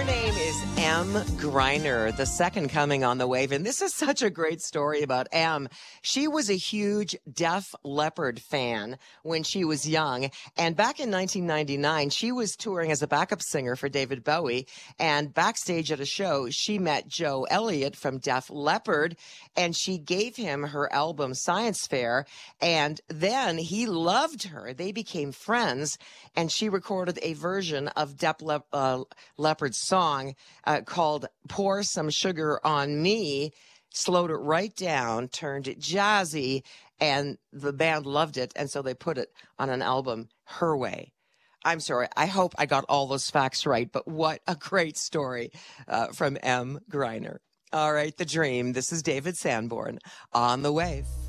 Her name is M. Greiner, the second coming on the wave. And this is such a great story about M. She was a huge Def Leppard fan when she was young. And back in 1999, she was touring as a backup singer for David Bowie. And backstage at a show, she met Joe Elliott from Def Leppard, and she gave him her album Science Fair. And then he loved her. They became friends, and she recorded a version of Def Leppard's song called Pour Some Sugar on Me, slowed it right down, turned it jazzy, and the band loved it, and so they put it on an album her way. I'm sorry, I hope I got all those facts right, but what a great story from M. Greiner. All right, The Dream. This is David Sanborn on the Wave.